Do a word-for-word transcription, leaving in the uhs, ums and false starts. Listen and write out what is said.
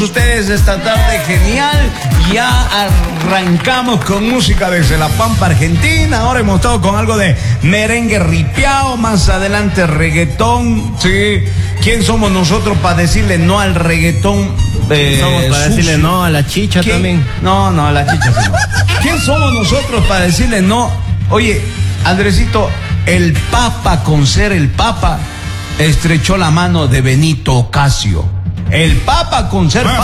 ustedes esta tarde genial. Ya arrancamos con música desde La Pampa, Argentina. Ahora hemos estado con algo de merengue ripiao, más adelante reggaetón. Sí. ¿Quién somos nosotros para decirle no al reggaetón? Eh, somos para sucio? decirle no a la chicha ¿Quién? también. No, no, a la chicha sí no. ¿Quién somos nosotros para decirle no? Oye, Andresito, el Papa, con ser el Papa, estrechó la mano de Benito Ocasio. El Papa, con ser Papa.